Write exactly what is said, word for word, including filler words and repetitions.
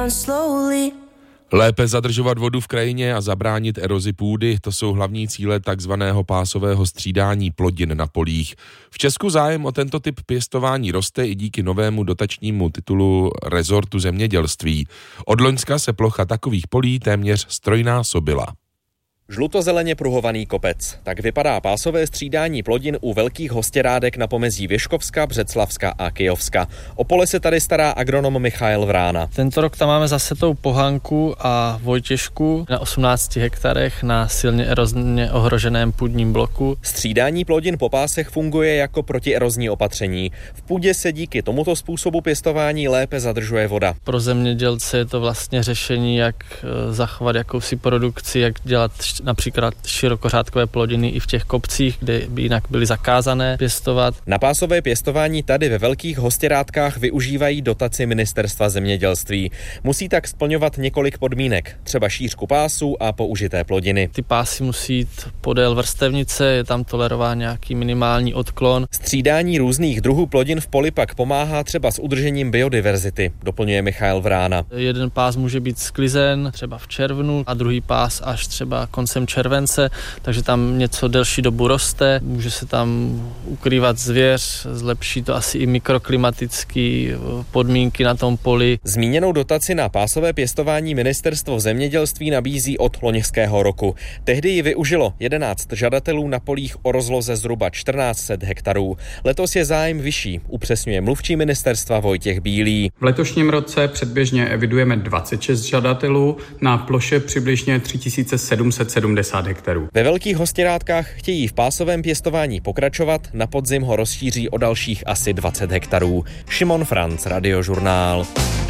down slowly. Lépe zadržovat vodu v krajině a zabránit erozi půdy, to jsou hlavní cíle takzvaného pásového střídání plodin na polích. V Česku zájem o tento typ pěstování roste i díky novému dotačnímu titulu rezortu zemědělství. Od loňska se plocha takových polí téměř ztrojnásobila. Žlutozeleně pruhovaný kopec. Tak vypadá pásové střídání plodin u velkých hostěrádek na pomezí Věškovska, Břeclavska a Kyjovska. O pole se tady stará agronom Michael Vrána. Tento rok tam máme zase tou Pohanku a Vojtěžku na osmnácti hektarech na silně erozně ohroženém půdním bloku. Střídání plodin po pásech funguje jako protierozní opatření. V půdě se díky tomuto způsobu pěstování lépe zadržuje voda. Pro zemědělce je to vlastně řešení, jak zachovat jakousi produkci, jak dělat například širokořádkové plodiny i v těch kopcích, kde by jinak byly zakázané pěstovat. Na pásové pěstování tady ve velkých hostěrádkách využívají dotaci Ministerstva zemědělství. Musí tak splňovat několik podmínek, třeba šířku pásů a použité plodiny. Ty pásy musí jít podél vrstevnice, je tam tolerován nějaký minimální odklon. Střídání různých druhů plodin v poli pak pomáhá třeba s udržením biodiverzity, doplňuje Michael Vrána. Jeden pás může být sklizen třeba v červnu a druhý pás až třeba koncem července, takže tam něco delší dobu roste, může se tam ukrývat zvěř, zlepší to asi i mikroklimatické podmínky na tom poli. Zmíněnou dotaci na pásové pěstování Ministerstvo zemědělství nabízí od loňského roku. Tehdy ji využilo jedenáct žadatelů na polích o rozloze zhruba čtrnáct set hektarů. Letos je zájem vyšší, upřesňuje mluvčí ministerstva Vojtěch Bílý. V letošním roce předběžně evidujeme dvacet šest žadatelů na ploše přibližně tři tisíce sedm set sedmdesát hektarů. Ve velkých hostěrádkách chtějí v pásovém pěstování pokračovat, na podzim ho rozšíří o dalších asi dvacet hektarů. Šimon Franc, Radiožurnál.